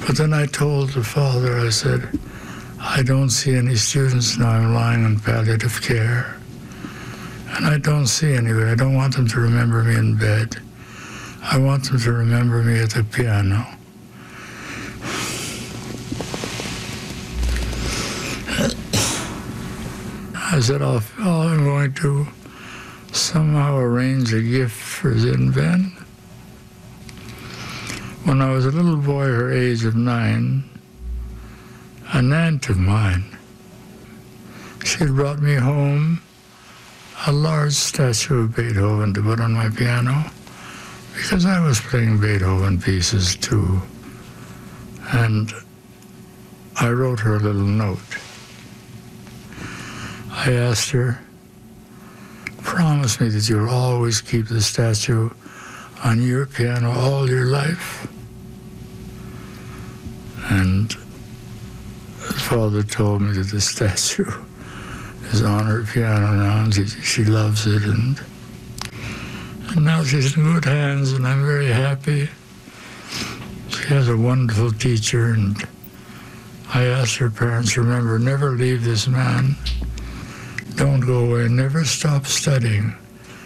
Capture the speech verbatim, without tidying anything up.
But then I told the father, I said, I don't see any students now. I'm lying in palliative care. And I don't see anybody. I don't want them to remember me in bed. I want them to remember me at the piano. I said, oh, I'm going to somehow arrange a gift for Zin Ben. When I was a little boy, her age of nine, an aunt of mine, she had brought me home a large statue of Beethoven to put on my piano, because I was playing Beethoven pieces too. And I wrote her a little note. I asked her, promise me that you'll always keep the statue on your piano all your life. And the father told me that the statue is on her piano now, and she, she loves it, and, and now she's in good hands, and I'm very happy. She has a wonderful teacher, and I asked her parents, remember, never leave this man. Don't go away, never stop studying.